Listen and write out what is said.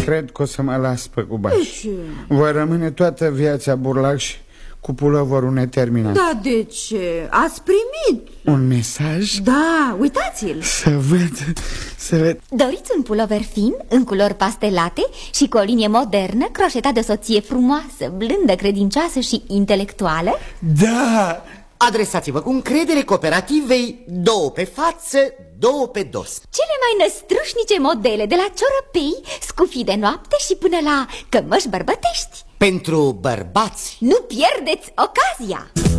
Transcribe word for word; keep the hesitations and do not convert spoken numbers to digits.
cred că o să mă las pe cubaș. De ce? Voi rămâne toată viața burlac și cu puloverul neterminat. Da, de ce? Ați primit un mesaj? Da, uitați-l. Să văd, să văd. Doriți un pulover fin, în culori pastelate și cu o linie modernă, croșetat de o soție frumoasă, blândă, credincioasă și intelectuală? Da! Adresați-vă cu încredere cooperativei două pe față, două pe dos. Cele mai năstrușnice modele, de la ciorăpei, scufii de noapte și până la cămăși bărbătești. Pentru bărbați. Nu pierdeți ocazia!